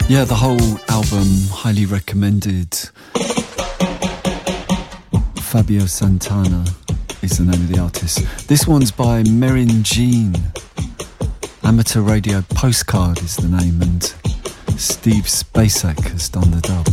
Yeah, the whole album, highly recommended. Fabio Santana is the name of the artist. This one's by Merin Jean. Amateur Radio Postcard is the name, and Steve Spacek has done the dub.